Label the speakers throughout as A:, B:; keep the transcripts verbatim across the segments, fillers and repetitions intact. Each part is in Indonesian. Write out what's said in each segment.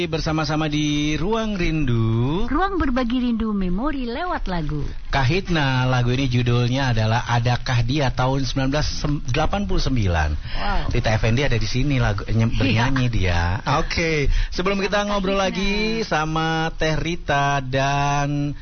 A: Bersama-sama di Ruang Rindu,
B: ruang berbagi rindu memori lewat lagu.
A: Kahitna, lagu ini judulnya adalah Adakah Dia tahun sembilan belas delapan puluh sembilan. Wow. Rita Effendy ada di sini lagu bernyanyi dia. Oke, okay. Sebelum kita ngobrol lagi sama Teh Rita dan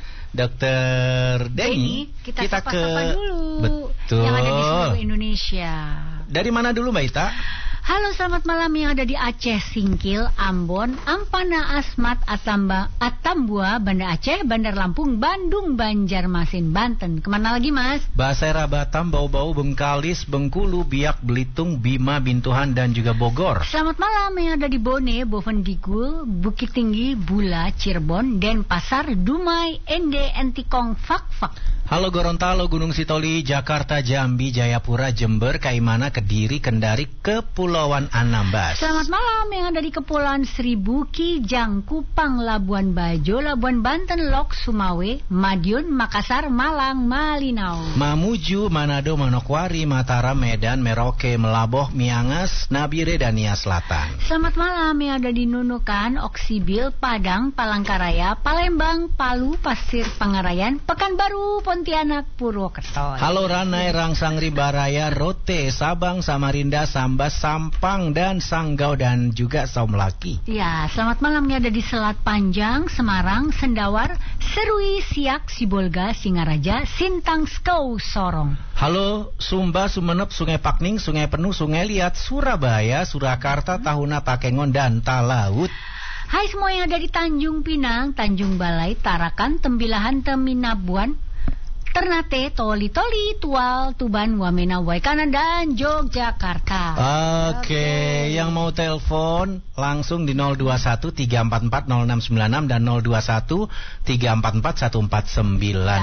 A: Dokter Denny,
B: kita,
A: kita ke
B: dulu.
A: Betul.
B: Yang ada di seluruh Indonesia.
A: Dari mana dulu Mbak Ita?
B: Halo, selamat malam yang ada di Aceh, Singkil, Ambon, Ampana, Asmat, Atamba, Atambua, Banda Aceh, Bandar Lampung, Bandung, Banjarmasin, Banten. Kemana lagi, Mas?
A: Basera, Batam, Bau-Bau, Bengkalis, Bengkulu, Biak, Belitung, Bima, Bintuhan, dan juga Bogor.
B: Selamat malam yang ada di Bone, Bovendigul, Bukit Tinggi, Bula, Cirebon, Denpasar, Dumai, Ende, Entikong, Fak-Fak.
A: Halo Gorontalo, Gunung Sitoli, Jakarta, Jambi, Jayapura, Jember, Kaimana, Kediri, Kendari, Kepulauan Anambas.
B: Selamat malam yang ada di Kepulauan Seribu, Kijang, Kupang, Labuan Bajo, Labuan Banten, Lok, Sumawe, Madiun, Makassar, Malang, Malinau.
A: Mamuju, Manado, Manokwari, Mataram, Medan, Merauke, Melaboh, Miangas, Nabire, dan Nia Selatan.
B: Selamat malam yang ada di Nunukan, Oksibil, Padang, Palangkaraya, Palembang, Palu, Pasir Pangarayan, Pekanbaru, Pontianak, Purwokerto.
A: Halo Ranai, Rangsang, Ribaraya, Rote, Sabang, Samarinda, Sambas, Sampang, dan Sanggau, dan juga Saumlaki.
B: Ya, selamat malam yang ada di Selat Panjang, Semarang, Sendawar, Serui, Siak, Sibolga, Singaraja, Sintang, Skau, Sorong.
A: Halo Sumba, Sumenep, Sungai Pakning, Sungai Penuh, Sungai Liat, Surabaya, Surakarta, Tahuna, Takengon, dan Talaut.
B: Hai semua yang ada di Tanjung Pinang, Tanjung Balai, Tarakan, Tembilahan, Teminabuan, Ternate, Toli Toli, Tual, Tuban, Wamena, Waikana, dan Yogyakarta.
A: Oke, okay. Yang mau telepon langsung di nol dua satu tiga empat empat nol enam sembilan enam dan nol dua satu tiga empat empat satu empat sembilan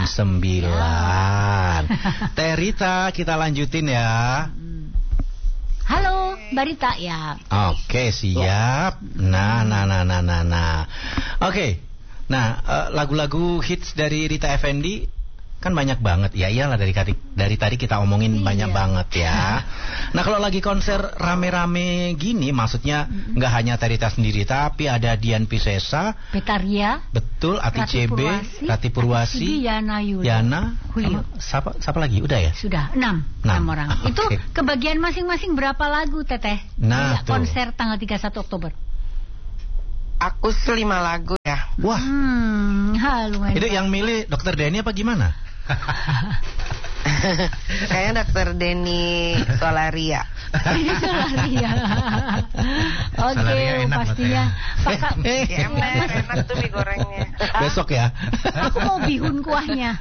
A: sembilan. Ya. Teh Rita, kita lanjutin ya.
B: Halo, Mbak Rita ya.
A: Oke, okay, siap. Nah, nah, nah, nah, nah, nah. Oke, okay. Nah, uh, lagu-lagu hits dari Rita Effendy kan banyak banget. Ya iyalah, dari tadi dari tadi kita omongin iya. banyak banget ya. Nah, kalau lagi konser rame-rame gini, maksudnya nggak mm-hmm. hanya Teh Rita sendiri, tapi ada Dian Piscesa,
B: Betaria,
A: betul, Ati C B, Rati Purwasi,
B: Yana Yudo,
A: Yana,
B: Julio.
A: Siapa, siapa lagi? Udah ya?
B: Sudah, enam, enam orang. Okay. Itu kebagian masing-masing berapa lagu, Teteh?
A: Nah,
B: ya, konser tanggal tiga puluh satu Oktober.
C: Aku selima lagu ya.
A: Wah.
B: Hmm, ha, lumayan.
A: Itu yang milih Dokter Denny apa gimana?
C: Kayaknya Dokter Denny Solaria.
B: Solaria. Oke, pastinya.
C: Enak, enak tuh mie gorengnya.
A: Besok ya.
B: Aku mau bihun kuahnya.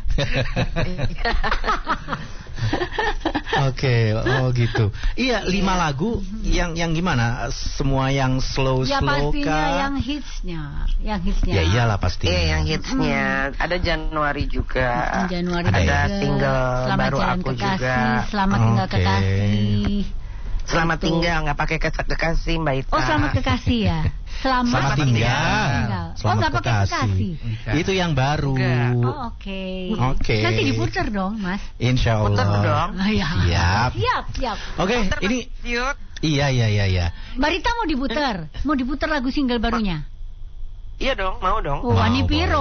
A: Oke, okay, oh gitu. Iya, lima lagu yang yang gimana? Semua yang slow
B: ya,
A: slow
B: pastinya
A: kah?
B: Yang hitsnya, yang hitsnya.
A: Ya iyalah pastinya.
C: Iya, yang hitsnya. Hmm. Ada Januari juga.
B: Januari
C: ada
B: juga.
C: Single
B: Selamat
C: baru
B: Jalan
C: aku
B: Kekasih,
C: juga.
B: Selamat Tinggal
A: okay.
B: Kekasih.
C: Selamat Betul. Tinggal, nggak pakai kekasih Mbak Ita.
B: Oh, selamat kekasih ya. Selamat,
A: selamat tinggal.
B: tinggal.
A: Selamat
B: oh, nggak pakai kekasih.
A: Itu yang baru.
B: Oh, oke.
A: Okay. Oke. Okay.
B: Nanti diputer dong, Mas.
A: Insya Allah.
C: Puter dong.
B: Oh, ya.
A: Siap.
B: Siap, siap.
A: Oke, okay, ini. Iya, iya, iya, iya.
B: Mbak Rita mau diputer, mau diputer lagu single barunya.
C: Iya dong, mau dong.
B: Oh, Wani Piro.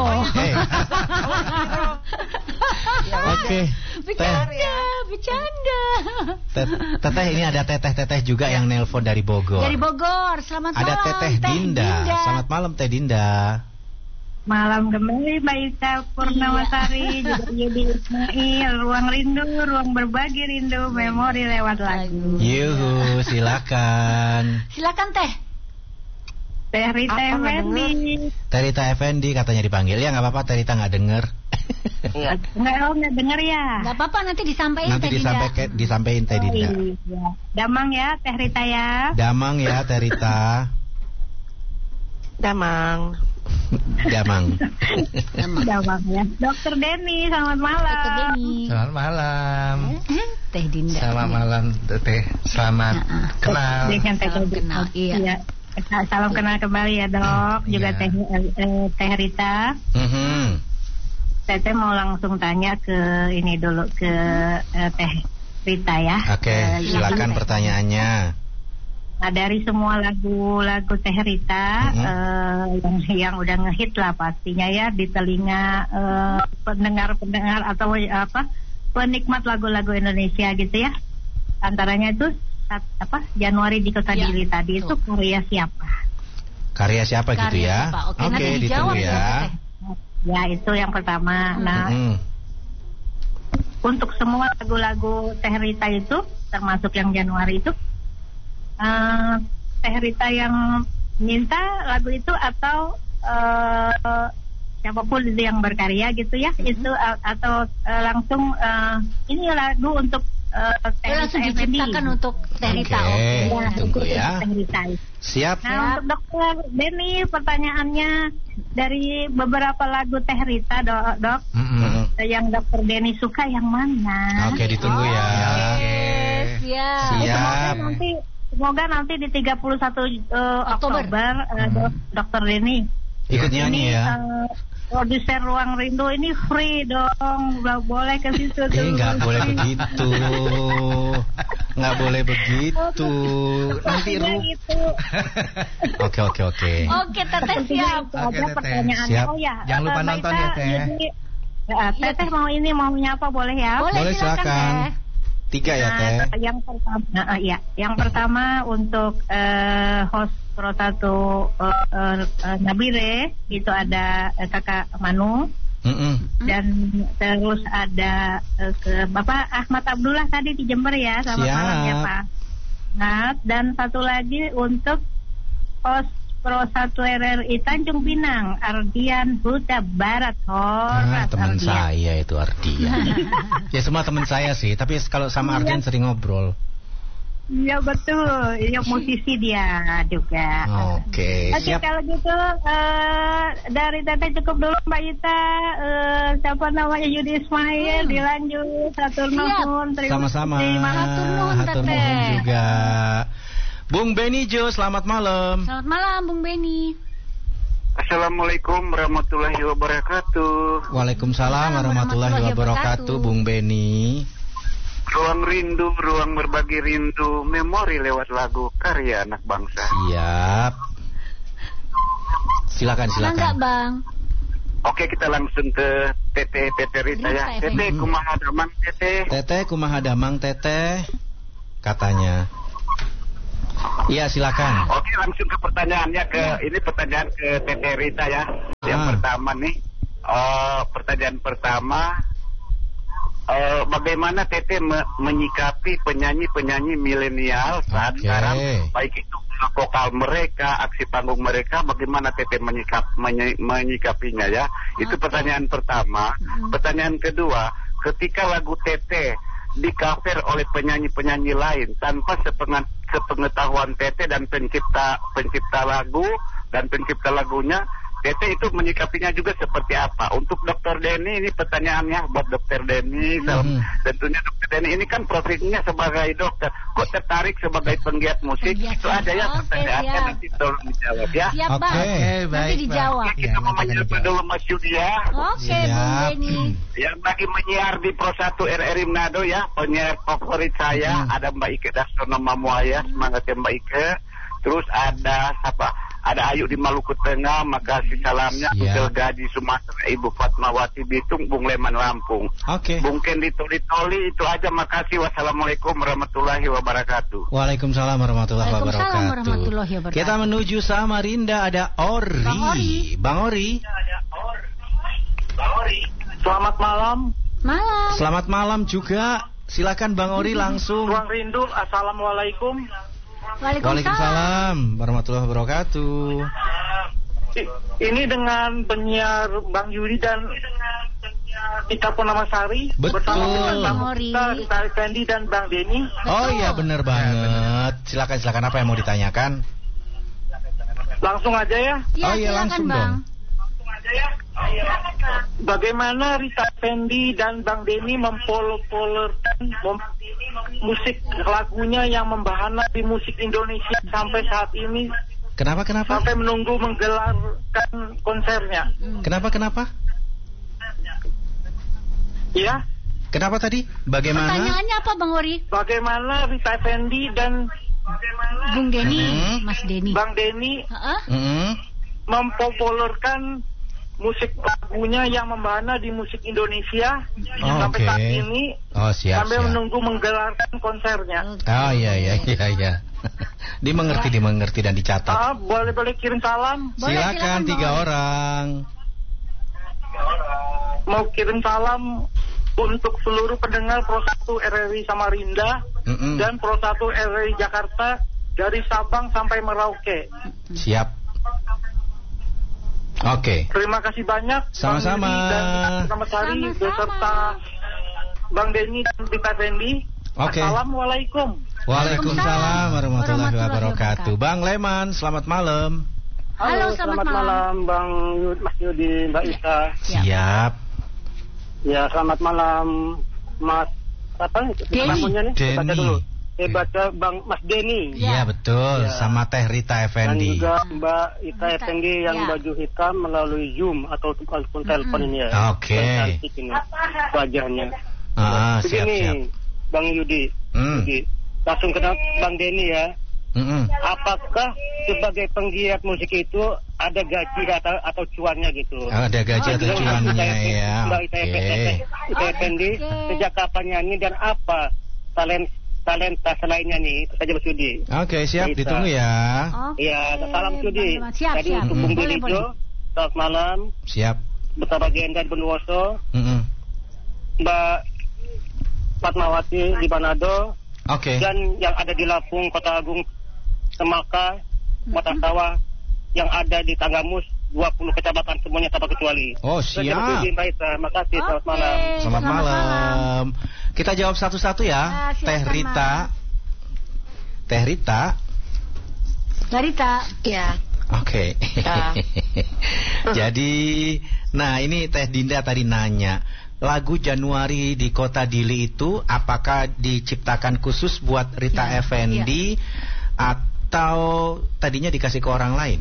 A: Oke.
B: Bercanda, bercanda.
A: Teteh, ini ada teteh-teteh juga yang nelpon dari Bogor.
B: Dari Bogor, selamat
A: ada
B: malam.
A: Ada Teteh Dinda. Dinda. Selamat malam Teh Dinda.
D: Malam kembali Mbak Ita Purnamasari, iya. juga Yudi Ismail, Ruang Rindu, Ruang Berbagi Rindu, Memori lewat lagu.
A: Yuhu, silakan.
B: Silakan Teh.
D: Teh Rita Effendy.
A: Teh Rita Effendy katanya dipanggil. Ya nggak apa-apa, Teh Rita nggak denger.
D: Iya. Nggak, oh nggak denger ya.
B: Nggak apa-apa, nanti disampaikan.
A: Nanti disampaikan, disampaikan Teh Dinda.
D: Oh, iya. Damang ya Teh Rita ya.
A: Damang ya Teh Rita.
C: Damang.
A: Damang.
D: Damang ya. Dokter Denny, selamat malam.
B: Dokter Denny.
E: Selamat malam.
B: Teh Dinda.
E: Selamat malam Teh. Selamat
B: nah,
E: kenal.
B: Salam kenal. Iya.
D: iya. Salam kenal kembali ya dok, juga ya. Teh, eh, Teh Rita.
A: Mm-hmm.
D: Teteh mau langsung tanya ke ini dulu ke eh, Teh Rita ya.
A: Oke, okay, silakan
D: uh,
A: pertanyaannya.
D: Nah, dari semua lagu-lagu Teh Rita
A: Mm-hmm.
D: eh, yang yang udah ngehit lah pastinya ya di telinga eh, pendengar-pendengar atau apa penikmat lagu-lagu Indonesia gitu ya. Antaranya itu sat- apa Januari di Kota
B: Ya,
D: Dili tadi itu
B: betul.
D: karya siapa?
A: Karya siapa
B: Karya
A: gitu ya?
B: siapa? Oke, nanti
A: ditunggu
B: dijawab
A: ya.
B: ya, Teh.
D: Ya itu yang pertama. Nah
A: Mm-mm.
D: untuk semua lagu-lagu Teh Rita itu termasuk yang Januari itu eh, Teh Rita yang minta lagu itu atau eh, siapapun itu yang berkarya gitu ya itu a- atau eh, langsung eh, ini lagu untuk eh, Teh
B: Dia langsung
D: Rita Effendi.
B: diciptakan untuk Teh Rita.
A: Oke.
B: Oke.
D: Ya,
A: Tunggu
D: itu
A: ya.
D: Teh Rita.
A: Siap.
D: Nah
B: Siap.
D: untuk dokter Denny pertanyaannya dari beberapa lagu Teh Rita dok, dok
A: Mm-mm.
D: yang dokter Denny suka yang mana?
A: Oke, ditunggu ya.
B: Oke, siap.
A: Siap.
D: Semoga nanti semoga nanti di tiga puluh satu uh,
B: Oktober.
D: Oktober uh, dok- dokter Denny
A: Ikut nyanyi
D: ini
A: ya.
D: uh, produser Ruang Rindu ini free dong, nggak boleh ke situ tuh.
A: Eh, nggak boleh begitu. Nggak boleh begitu. Nanti
D: Maksudnya
A: ru.
D: gitu.
A: Oke, oke, oke.
B: Oke, Teteh siap.
D: Itu
E: Oke,
D: aja
E: Teteh.
D: pertanyaannya.
A: Siap.
D: Oh ya,
E: Jangan lupa
D: uh, Mbak
E: nonton
D: Ita,
E: ya, Teh.
D: jadi, uh, Teteh mau ini mau nyapa boleh ya?
B: Boleh,
A: Boleh,
B: silakan,
A: silakan.
B: Teh.
A: Tiga ya, Teh.
D: Nah, yang pertama, nah, ya, yang pertama untuk eh, host Pro satu eh, eh, Nabire itu ada eh, kakak Manu
A: Mm-mm.
D: dan terus ada eh, ke Bapak Ahmad Abdullah tadi di Jember ya, selamat
A: Siap.
D: malam ya Pak. Nah, dan satu lagi untuk host Pro satu R R I Tanjung Pinang, Ardian Huta Barat.
A: Ah,
D: Horat
A: teman
D: Ardian.
A: saya itu Ardian. Ya semua teman saya sih, tapi kalau sama Ardian sering ngobrol.
D: Iya betul, iya musisi dia juga.
A: Oke,
D: Oke
A: siap.
D: kalau gitu eh, dari Teteh cukup dulu Mbak Ita. Eh, siapa namanya Yudi Ismail
B: Hmm.
D: dilanjut. Hatur
B: Siap.
D: nuhun. Terima
A: Sama-sama.
D: kasih.
B: Hatur nuhun,
A: Hatur
B: Teteh.
A: nuhun juga. Bung Benny Jo, selamat malam.
B: Selamat malam, Bung Benny.
C: Assalamualaikum warahmatullahi wabarakatuh.
A: Waalaikumsalam warahmatullahi wabarakatuh, Bung Benny.
C: Ruang rindu, ruang berbagi rindu, memori lewat lagu karya anak bangsa.
A: Siap. Silakan,
B: Enggak,
A: silakan.
B: Bang.
C: Oke, kita langsung ke Teteh Teteh Rita ya.
B: Rita,
C: Teteh
A: Effendi.
C: kumaha damang Teteh.
A: Teteh kumaha damang Teteh katanya. Iya, silakan.
C: Oke, langsung ke pertanyaannya ke ini pertanyaan ke Teteh Rita ya. Yang
A: Ah.
C: pertama nih, eh, pertanyaan pertama, eh, bagaimana Teteh me- menyikapi penyanyi-penyanyi milenial saat
A: Oke.
C: sekarang, baik itu vokal mereka, aksi panggung mereka, bagaimana Teteh menyikap menyi- menyikapinya ya? Itu
B: Oke.
C: pertanyaan pertama.
B: Mm-mm.
C: Pertanyaan kedua, ketika lagu Teteh di-cover oleh penyanyi-penyanyi lain tanpa sepengat, sepengetahuan Teteh dan pencipta pencipta lagu dan pencipta lagunya, Teteh itu menyikapinya juga seperti apa? Untuk dokter Denny ini pertanyaannya buat dokter Denny,
A: Hmm.
C: tentunya dokter Denny ini kan profesinya sebagai dokter, kok tertarik sebagai penggiat musik?
B: Penggiat
C: Itu ada ya
B: musik. Oke,
C: pertanyaannya,
B: siap.
C: nanti tolong dijawab ya.
B: Siap,
A: Oke.
B: Bang.
E: Oke,
B: Nanti
E: baik,
B: dijawab.
E: Bang.
C: Kita
E: Ya,
C: mau
E: nanti akan
C: menyapa
E: dijawab.
C: dulu Mas Yudi ya,
B: Oke,
A: Siap.
B: Bung Benny.
C: yang lagi menyiar di Pro satu R R I Manado ya, penyiar favorit saya,
A: Hmm.
C: ada Mbak Ike Dastono Mamuaya, semangat ya Mbak Ike. Terus ada siapa? Ada Ayu di Maluku Tengah, makasih salamnya.
A: Siap.
C: Until Gadi Sumatera, Ibu Fatmawati Bitung, Bung Leman Lampung.
A: Oke.
C: Bung Kendi Toli-Toli, itu aja, makasih. Wassalamualaikum warahmatullahi wabarakatuh.
A: Waalaikumsalam warahmatullahi
B: Waalaikumsalam
A: wabarakatuh.
B: warahmatullahi wabarakatuh.
A: Kita menuju Samarinda, ada Ori.
B: Bang Ori.
A: Bang Ori.
F: Selamat malam,
B: Malam.
A: Selamat malam juga. Silakan Bang Ori langsung.
F: Ruang Rindu. Assalamualaikum.
B: Waalaikumsalam.
A: Waalaikumsalam warahmatullahi wabarakatuh.
F: I- Ini dengan penyiar Bang Yudi dan Tika Purnamasari
A: Betul.
F: bersama dengan Bang
B: Bang Ori.
F: Rita, Rita Effendi dan Bang Denny.
A: Oh
B: Betul.
A: iya benar banget. Silakan silakan apa yang mau ditanyakan?
F: Langsung aja ya.
B: Ya,
A: Oh iya,
B: silakan,
A: langsung
B: Bang.
A: dong.
F: Bagaimana Rita Effendi dan Bang Denny mempopulerkan mem- musik lagunya yang membahana di musik Indonesia sampai saat ini,
A: Kenapa kenapa?
F: sampai menunggu menggelarkan konsernya.
A: Kenapa kenapa?
F: Ya,
A: Kenapa tadi? Bagaimana?
B: Pertanyaannya apa, Bang Ori?
F: bagaimana Rita Effendi dan
B: Bung Denny,
A: Hmm.
B: Mas Denny.
F: Bang Denny
B: Heeh.
A: Mm-mm.
F: mempopulerkan musik lagunya yang membahana di musik Indonesia
A: Oh,
F: sampai
A: oke.
F: saat ini,
A: Oh, siap,
F: sambil
A: siap.
F: menunggu menggelarkan konsernya.
A: Oh, iya, iya, iya, iya. Dimengerti, dimengerti dan dicatat.
F: Ah, boleh-boleh kirim salam.
B: Boleh,
A: Silakan
B: silakan,
A: tiga
B: Bang.
A: orang.
F: Mau kirim salam untuk seluruh pendengar Pro satu R R I Samarinda
A: Mm-mm.
F: dan Pro satu R R I Jakarta dari Sabang sampai Merauke.
A: Siap. Oke.
F: Terima kasih banyak
A: Sama-sama.
F: Bang Yudi dan Selamat Hari
B: Sama-sama.
F: beserta Bang Denny dan Rita Fendi.
A: Oke.
F: Assalamualaikum.
A: Waalaikumsalam warahmatullahi
B: Warahmatullahi
A: wabarakatuh. Bang Leman, selamat malam.
B: Halo, selamat malam.
F: Bang Yud, Mas Yudi, Mbak Isa.
A: Siap.
F: Ya, selamat malam Mas apa?
B: Denny.
F: Namanya nih?
A: Denny.
F: Baca dulu. Saya baca Bang Mas Denny.
A: Iya, betul.
F: Ya.
A: Sama Teh Rita
F: Dan
A: Effendi.
F: juga Mbak Ita
B: Rita,
F: Effendi yang
B: ya.
F: baju hitam melalui Zoom atau telepon telepon ini ya.
A: Oke.
F: Cantik ini wajahnya.
A: Ah, siap,
F: Begini,
A: siap.
F: Bang Yudi.
A: Hmm.
F: Yudi. Langsung kenal Bang Denny ya.
A: Mm-mm.
F: Apakah sebagai penggiat musik itu ada gaji atau, atau cuannya gitu?
A: Ada gaji atau
F: Mbak
A: cuannya
F: Ita-
A: ya.
F: Mbak Ita
A: Oke.
F: Effendi, Ita Effendi,
B: Oke.
F: sejak kapan nyanyi dan apa talent talenta selainnya nih? Itu saja Mas Yudi.
A: Oke, siap.
F: Bisa.
A: Ditunggu ya.
B: Oke.
F: Iya, salam Yudi.
B: Bang Leman. Siap,
F: Tadi
B: siap.
F: untuk Bung
B: Boleh,
F: Billy
B: boleh.
F: Jo, selamat malam.
A: Siap.
F: Bersama Genda di Bondowoso,
A: Mm-mm.
F: Mbak Fatmawati di Manado,
A: Oke.
F: dan yang ada di Lampung, Kota Agung, Semaka, Kota Sawah, yang ada di Tanggamus, dua puluh kecamatan semuanya tanpa kecuali.
A: Oh,
F: Itu aja, Mas
A: siap.
F: Yudi, Mbak Ita. Makasih, selamat
B: Oke.
F: malam.
A: Selamat
B: Selamat
A: malam. Kita jawab satu-satu ya.
B: Ah, silakan,
A: Teh Rita. Teh Rita.
B: Larita.
G: Ya,
A: Oke.
G: Ya.
A: Jadi, nah ini Teh Dinda tadi nanya, lagu Januari di Kota Dili itu apakah diciptakan khusus buat Rita
B: Ya,
A: Effendi atau tadinya dikasih ke orang lain?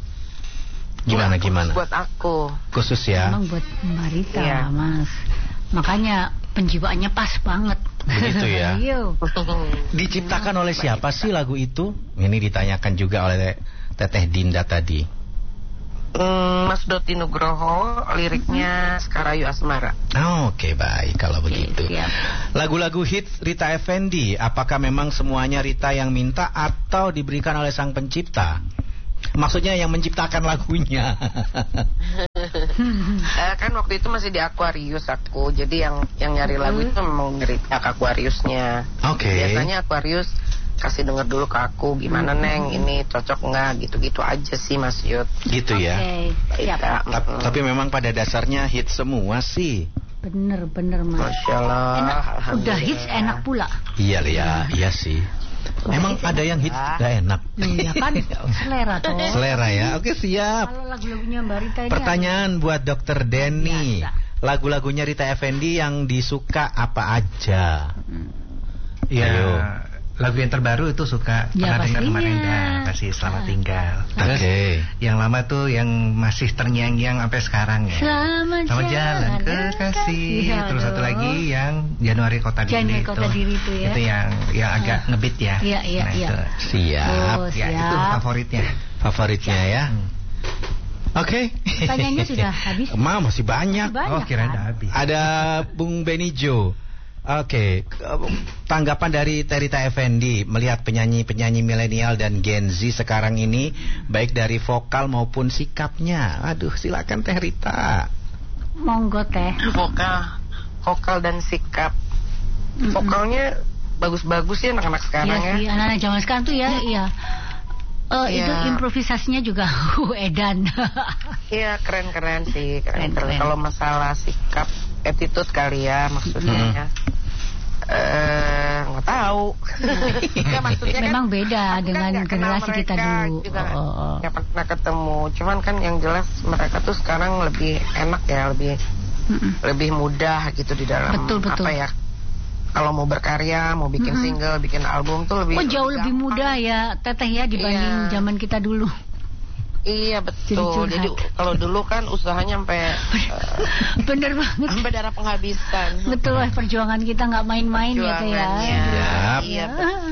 A: Gimana
G: ya,
A: gimana?
G: buat aku.
A: Khusus ya.
B: Emang buat Mbak Rita,
G: Iya.
B: Mas. Makanya penjiwaannya pas banget.
A: Begitu ya.
B: Iya.
A: Diciptakan oleh siapa sih lagu itu? Ini ditanyakan juga oleh Teteh Dinda tadi.
G: Hmm, Mas Doti Nugroho, liriknya Sekarayu Asmara.
A: Oh, Oke, baik kalau begitu.
B: siap.
A: Lagu-lagu hits Rita Effendi, apakah memang semuanya Rita yang minta atau diberikan oleh sang pencipta? Maksudnya yang menciptakan lagunya.
G: Eh, kan waktu itu masih di Aquarius aku, jadi yang yang nyari lagu itu memang dari pihak Aquariusnya.
A: Oke.
G: Biasanya Aquarius kasih denger dulu ke aku, gimana Neng, ini cocok nggak, gitu-gitu aja sih Mas Yud.
A: Gitu ya.
B: Oke, siap.
G: Baik,
A: Ta-
G: mm.
A: Tapi memang pada dasarnya hits semua sih.
B: Bener, bener, Mas.
G: Masya Allah.
B: Enak, udah
G: Alhamdulillah.
B: hits enak pula.
A: Iya ya, iya sih. Memang ada yang hits gak enak.
B: Iya kan, selera toh.
A: Selera ya. Oke, siap.
B: Kalau lagu-lagunya Mbak Rita ini
A: Pertanyaan buat Dokter Denny.
B: Biasa.
A: Lagu-lagunya Rita Effendi yang disuka apa aja?
E: Ya,
A: Ayo.
E: lagu yang terbaru itu suka
B: Ya,
E: pernah dengar
B: pastinya.
E: kemarin dah, pasti Selamat
B: Ah.
E: Tinggal. Terus
A: Oke.
E: yang lama tuh yang masih terngiang-ngiang sampai sekarang ya.
B: Selamat,
E: Selamat jalan ke kasih.
B: Iya,
E: Terus satu
B: aduh.
E: lagi yang Januari Kota Diri
B: Januari
E: itu.
B: Kota Diri itu ya.
E: Itu yang yang agak ngebit ya.
B: Iya, iya,
E: Nah,
B: iya.
E: itu.
A: Siap.
B: Oh,
E: Ya, itu
B: siap.
E: favoritnya.
A: Favoritnya ya.
E: Hmm.
A: Oke.
B: Pertanyaannya sudah habis?
A: Ma, masih banyak.
B: Masih banyak,
E: Oh, kirain
B: kan?
E: udah habis.
A: Ada Bung Benny Jo. Oke, tanggapan dari Rita Effendi melihat penyanyi-penyanyi milenial dan Gen Z sekarang ini, baik dari vokal maupun sikapnya. Aduh, silakan Teh Rita.
B: Monggo Teh.
G: Vokal, vokal dan sikap.
B: Mm-mm.
G: Vokalnya bagus-bagus ya anak-anak sekarang
B: Iya
G: ya.
B: sih, anak-anak zaman sekarang tuh ya, iya. Eh,
G: Iya.
B: Itu improvisasinya juga edan.
G: Iya, keren-keren sih,
B: Keren,
G: keren-keren.
B: keren.
G: Kalau masalah sikap, attitude kali ya maksudnya
A: Hmm.
G: ya. Eh, nggak tahu. Nggak, maksudnya
B: Memang
G: kan,
B: beda
G: aku kan
B: dengan
G: nggak kenal
B: generasi kita
G: mereka,
B: dulu.
G: juga
B: Oh, oh, oh.
G: nggak pernah ketemu. Cuman kan yang jelas mereka tuh sekarang lebih enak ya, lebih
B: Mm-mm.
G: lebih mudah gitu di dalam
B: Betul, betul.
G: apa ya? Kalau mau berkarya, mau bikin
B: Mm-mm.
G: single, bikin album tuh lebih
B: Oh jauh lebih
G: gampang.
B: mudah ya Teteh ya dibanding
G: Iya.
B: zaman kita dulu.
G: Iya betul.
B: Jadi
G: Jadi,
B: curhat.
G: kalau dulu kan usahanya sampai eh,
B: Bener banget.
G: sampai darah penghabisan.
B: Betul lah perjuangan kita nggak main-main ya Teh ya.
G: Perjuangannya.
A: Siap.
G: Iya betul.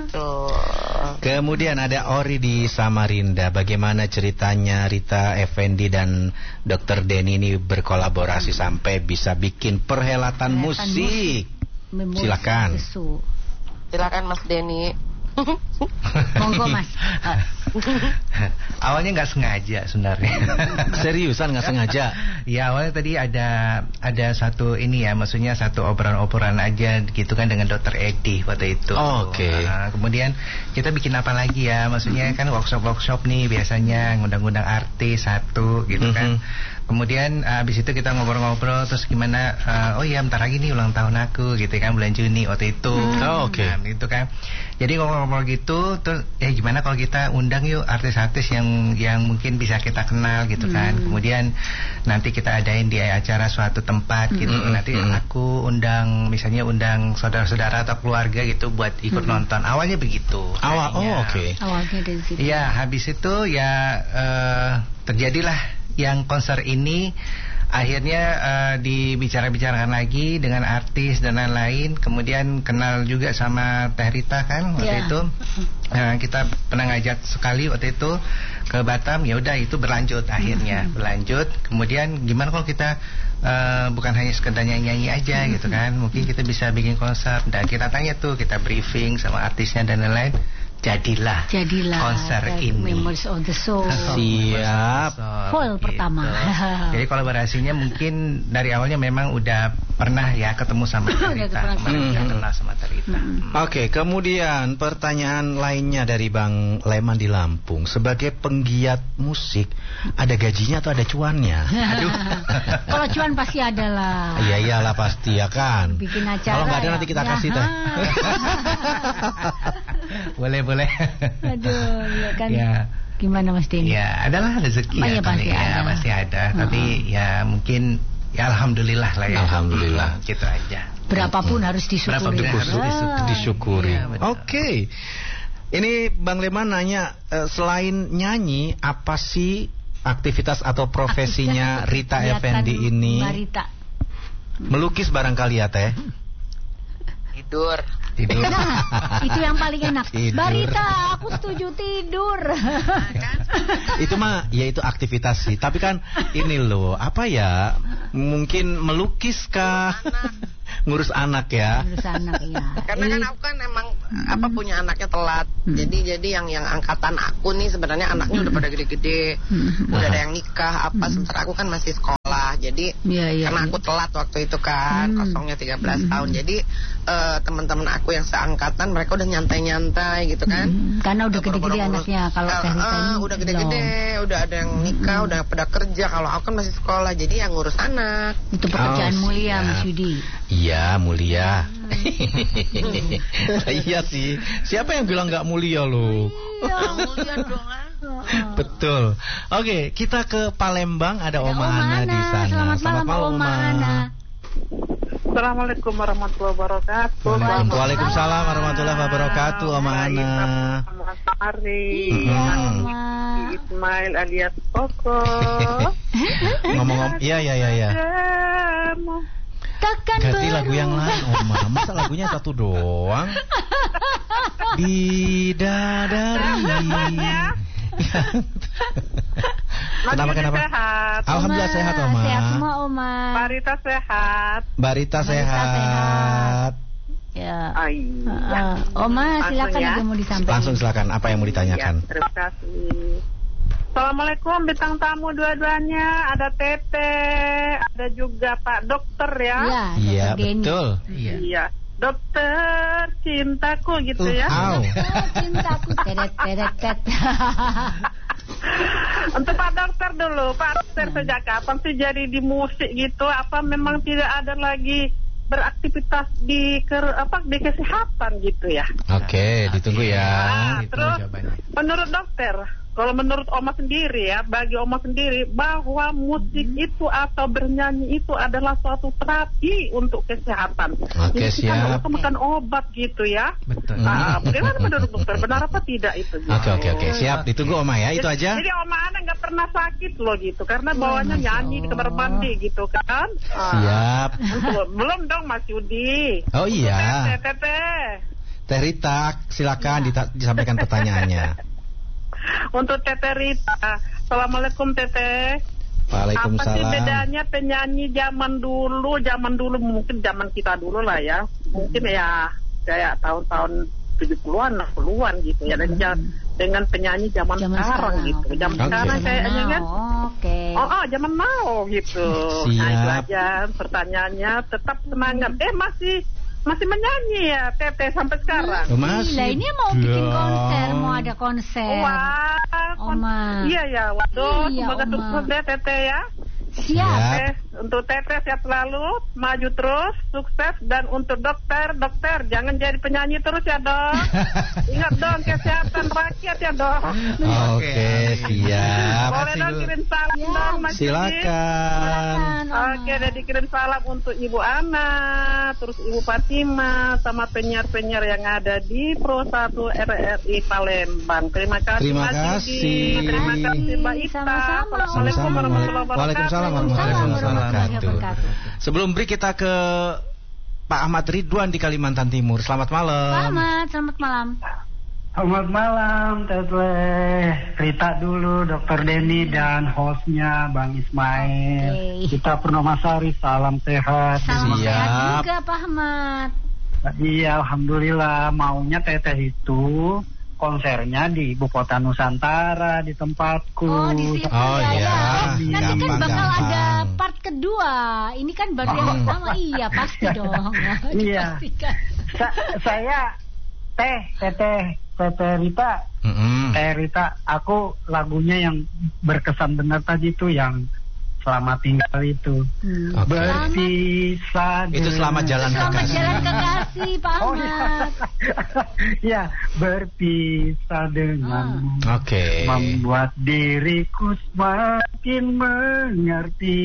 G: Betul.
A: Kemudian ada Ori di Samarinda. Bagaimana ceritanya Rita Effendy dan dokter Denny ini berkolaborasi sampai bisa bikin perhelatan musik?
B: Memori
A: Silakan.
B: Sesu.
G: Silakan Mas Denny.
B: Monggo Mas.
E: Awalnya nggak sengaja sebenarnya.
A: Seriusan nggak sengaja?
E: Ya awalnya tadi ada ada satu ini ya, maksudnya satu obrolan-obrolan aja gitu kan dengan dokter Edi waktu itu.
A: Oh, Oke. Okay.
E: Nah, kemudian kita bikin apa lagi ya? Maksudnya kan workshop-workshop nih biasanya ngundang-ngundang artis satu gitu kan.
A: Mm-hmm.
E: Kemudian uh, abis itu kita ngobrol-ngobrol terus gimana? Uh, oh iya bentar lagi nih ulang tahun aku gitu kan bulan Juni waktu itu.
A: Oh, oke. Okay.
E: Nah, itu kan. Jadi ngobrol-ngobrol gitu terus eh gimana kalau kita undang yuk artis-artis yang yang mungkin bisa kita kenal gitu kan. Hmm. Kemudian nanti kita adain di acara suatu tempat gitu. Hmm. Nanti hmm. aku undang misalnya undang saudara-saudara atau keluarga gitu buat ikut hmm. nonton. Awalnya begitu.
A: Awal oh oke. Okay.
B: Awalnya dari situ.
E: Ya, habis itu ya uh, terjadilah yang konser ini. Akhirnya uh, dibicara-bicarakan lagi dengan artis dan lain-lain. Kemudian kenal juga sama Teh Rita kan waktu yeah. itu. Uh, kita pernah ngajak sekali waktu itu ke Batam. Ya udah itu berlanjut akhirnya mm-hmm. berlanjut. Kemudian gimana kalau kita uh, bukan hanya sekedar nyanyi-nyanyi aja mm-hmm. gitu kan? Mungkin kita bisa bikin konser. Dan kita tanya tuh, kita briefing sama artisnya dan lain-lain. Jadilah,
B: Jadilah
E: konser ini
B: Memories of the Soul.
A: Siap.
B: Full gitu. Pertama.
E: Jadi kolaborasinya mungkin dari awalnya memang udah pernah ya ketemu sama Rita, kemarin kenal sama Rita.
A: Hmm. Oke, okay, kemudian pertanyaan lainnya dari Bang Leman di Lampung. Sebagai penggiat musik, ada gajinya atau ada cuannya? Aduh.
B: Kalau cuan pasti ada lah.
A: Iya iyalah pasti ya kan.
B: Bikin acara.
A: Kalau nggak ada
B: ya.
A: nanti kita kasih teh.
E: Boleh boleh.
B: Aduh, ya kan.
E: Ya.
B: Gimana Mas Denny?
E: Ya, adalah rezeki
B: oh,
E: ya,
B: ya, pasti
E: ya,
B: ada.
E: pasti ada. Uh-huh. Tapi ya mungkin ya alhamdulillah lah ya.
A: Alhamdulillah.
E: Gitu aja.
B: Berapapun hmm. harus disyukuri.
A: Berapapun harus
B: ah.
A: disyukuri.
E: Ya,
A: Oke. Okay. Ini Bang Leman nanya, uh, selain nyanyi, apa sih aktivitas atau profesinya Rita Effendy ini?
B: Rita.
A: Melukis barangkali ya Teh?
G: Tidur.
A: Tidur.
B: Nah, itu yang paling enak.
A: Tidur.
B: Barita, aku setuju tidur.
A: Itu mah ya itu aktivitas sih. Tapi kan ini loh, apa ya? Mungkin melukis kah? Ngurus anak ya.
B: Ngurus anak ya.
G: Karena kan aku kan emang hmm. apa punya anaknya telat. Hmm. Jadi jadi yang yang angkatan aku nih sebenarnya anaknya udah pada gede-gede. Hmm. Udah ada yang nikah apa hmm. sementara aku kan masih sekolah. Jadi ya, ya, karena ya. aku telat waktu itu kan, hmm. kosongnya tiga belas hmm. tahun. Jadi uh, teman-teman aku yang seangkatan mereka udah nyantai-nyantai gitu kan.
B: Hmm. Karena udah gede-gede anaknya kalau
G: uh, uh, udah gede-gede, udah ada yang nikah, hmm. udah pada kerja. Kalau aku kan masih sekolah. Jadi yang ngurus anak.
B: Itu pekerjaan oh, mulia Mas Yudi.
A: Iya, mulia. Iya sih. Siapa yang bilang nggak mulia lo?
G: Iya, mulia dong.
A: Betul. Oke, kita ke Palembang. Ada Oma Ana di sana.
B: Selamat,
A: Selamat malam, Oma Ana.
F: Assalamualaikum warahmatullahi wabarakatuh.
A: Waalaikumsalam warahmatullahi wabarakatuh, Oma Ana.
F: Hari Ismail alias Koko.
A: Ngomong-ngomong, iya iya iya iya.
B: Takkan
A: ganti lagu yang lain, Oma. Masa lagunya satu doang? Bidadari. Kenapa kenapa?
F: Sehat.
A: Alhamdulillah sehat, Oma.
B: Sehat semua, Oma.
F: Barita sehat.
A: Barita sehat.
B: Ya.
F: Uh,
B: Oma, silakan
F: ya.
B: Yang mau disampaikan.
A: Langsung silakan. Apa yang mau ditanyakan?
F: Ya, terima kasih. Assalamualaikum bintang tamu dua-duanya. Ada Tete, ada juga Pak Dokter ya.
A: Iya, betul.
F: Iya. Iya. Dokter cintaku gitu
A: uh,
F: ya.
A: Au.
B: Dokter cintaku. Teret teret tet.
F: Untuk Pak Dokter dulu, Pak Dokter sejak kapan sih jadi di musik gitu? Apa memang tidak ada lagi beraktivitas di ke, apa di kesehatan gitu ya?
A: Oke, ditunggu ya.
F: Nah, terus menurut dokter, kalau menurut Oma sendiri ya, bagi Oma sendiri bahwa musik itu atau bernyanyi itu adalah suatu terapi untuk kesehatan.
A: Oke,
F: jadi
A: siap.
F: Kita nggak makan obat gitu ya.
E: Betul.
F: Nah, bagaimana menurut dokter? Benar apa tidak itu? Gitu?
A: Oke oke oke, siap. Ditunggu Oma ya, itu aja.
F: Jadi Oma Ana nggak pernah sakit loh gitu, karena bawahnya nyanyi di kamar mandi gitu kan.
A: Siap.
F: Nah, belum dong Mas Yudi.
A: Oh iya.
F: Tete.
A: Teh Rita, silakan ya. disampaikan pertanyaannya.
F: Untuk Teteh Rita, Assalamualaikum Teteh.
A: Waalaikumsalam.
F: Apa sih bedanya penyanyi zaman dulu, zaman dulu mungkin zaman kita dulu lah ya, mungkin ya kayak tahun-tahun tujuh puluhan, enam puluhan gitu ya, dan hmm. dengan penyanyi zaman, zaman sekarang, sekarang gitu, zaman okay. sekarang kayaknya kan,
B: okay.
F: oh, oh zaman now gitu.
A: Siap.
F: Nah itu aja pertanyaannya, tetap semangat. Eh masih masih menyanyi ya Teteh sampai sekarang.
A: Oh, masih.
B: Gila, ini mau bikin konser, mau ada konser.
F: Wah,
B: Oma.
F: Iya ya, waduh,
B: iya,
F: semoga sukses deh Teteh ya.
B: Siap.
F: Teteh, untuk Teteh sehat selalu, maju terus, sukses. Dan untuk dokter, dokter jangan jadi penyanyi terus ya dok. Ingat dong kesehatan rakyat ya dok.
A: Oke, okay, siap.
F: Boleh dong kirim salam ya. dong Mas.
A: Silakan.
F: Oke, okay, dikirim salam untuk Ibu Ana, terus Ibu Fatima, sama penyiar-penyiar yang ada di Pro satu R R I Palembang. Terima kasih.
A: Terima kasih.
F: Terima kasih Mbak Ita.
B: Assalamualaikum warahmatullahi wabarakatuh.
A: Waalaikumsalam warahmatullahi wabarakatuh. Sebelum break kita ke Pak Ahmad Ridwan di Kalimantan Timur. Selamat malam.
B: Pak Ahmad, selamat malam.
H: Selamat malam, Teteh Rita dulu, Dokter Denny dan hostnya Bang Ismail. Okay. Kita Purnomasari, salam sehat.
B: Salam sehat juga Pak Ahmad.
H: Iya, alhamdulillah. Maunya Teteh itu konsernya di Ibu Kota Nusantara, di tempatku.
B: Oh, di situ
A: oh,
B: ya.
A: ya.
B: Nanti
A: gampang,
B: kan bakal
A: gampang.
B: ada part kedua. Ini kan baru yang pertama. Iya, pasti dong.
H: Iya. Sa saya Teh, Teteh, Teteh Rita.
A: Mm-hmm.
H: Teh Rita, aku lagunya yang berkesan benar tadi tuh yang Selamat Tinggal itu.
B: Hmm.
H: Okay. Berpisah.
A: Itu Selamat Jalan
B: Kekasih. Selamat Jalan Kekasih, Pak
H: Oh,
B: Ahmad.
H: ya, berpisah denganmu.
A: Oke. Okay.
H: Membuat diriku semakin mengerti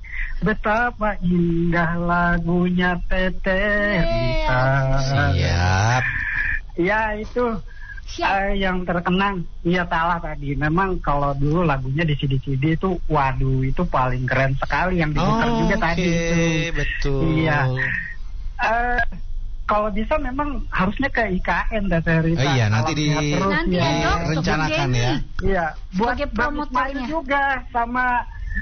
H: betapa indah lagunya Teteh Rita.
A: Siap.
H: Ya, itu Uh, yang terkenang, iya salah tadi. Memang kalau dulu lagunya di C D C D itu, waduh, itu paling keren sekali yang diputar oh, juga okay. tadi itu.
A: Betul.
H: Iya. Uh, kalau bisa memang harusnya ke I K N Teteh Rita.
A: Oh, iya, nanti di
H: terus,
B: nanti
H: ya.
B: ya, dok,
A: rencanakan ya.
H: Iya, buat
B: sebagai promotornya
H: juga sama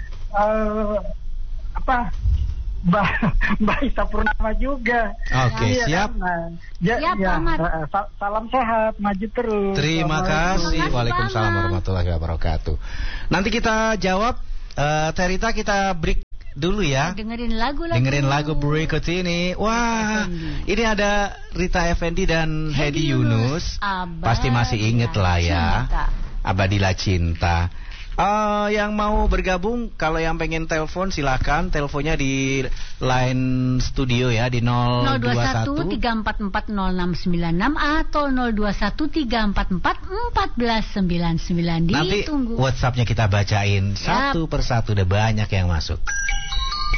H: uh, apa? Mbak Mbak Ita Purnama juga.
A: Oke, okay,
H: iya,
A: siap.
H: Nah, ya,
B: siap,
H: ya,
B: Ahmad.
H: uh, salam sehat, maju terus.
A: Terima kasih. Waalaikumsalam warahmatullahi wabarakatuh. Nanti kita jawab, uh, Terita, kita break dulu ya.
B: Dengerin lagu-lagu.
A: Dengerin lagu berikut ini. Wah, ini ada Rita Effendy dan Hedi Yunus. Pasti masih inget lah ya. Cinta. Abadilah Cinta. Uh, yang mau bergabung, kalau yang pengen telepon silakan, teleponnya di line studio ya di nol dua satu
B: tiga empat empat nol enam sembilan enam atau nol dua satu tiga empat empat empat sembilan sembilan.
A: Nanti WhatsAppnya kita bacain. Yap. Satu persatu, udah banyak yang masuk.